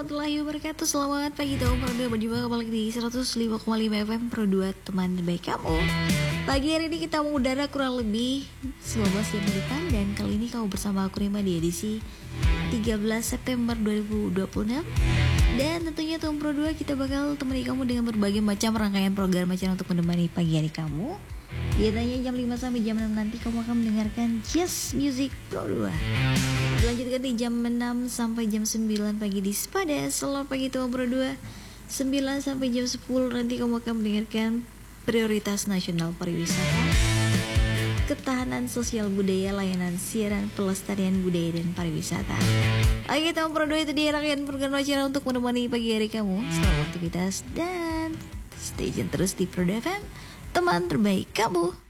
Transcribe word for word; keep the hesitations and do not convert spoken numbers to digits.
warahmatullahi wabarakatuh. Selamat pagi teman Pro dua, berjumpa kembali di seratus lima koma lima F M Pro dua, teman terbaik kamu. Pagi hari ini kita mengudara kurang lebih sembilan belas jam ke depan. Dan kali ini kamu bersama aku Rima di edisi tiga belas September dua ribu dua puluh enam. Dan tentunya teman Pro dua, kita bakal temani kamu dengan berbagai macam rangkaian program acara untuk menemani pagi hari kamu. Biasanya jam lima sampai jam enam nanti kamu akan mendengarkan Just Music Pro dua. Dilanjutkan di jam enam sampai jam sembilan pagi di Spada. Selamat pagi teman Pro dua. sembilan sampai jam sepuluh nanti kamu akan mendengarkan Prioritas Nasional Pariwisata, Ketahanan Sosial Budaya, Layanan Siaran Pelestarian Budaya dan Pariwisata. Oke teman Pro dua, itu dia rangkaian program acara untuk menemani pagi hari kamu. Selamat aktivitas dan stay tune terus di Pro dua F M, teman terbaik kamu.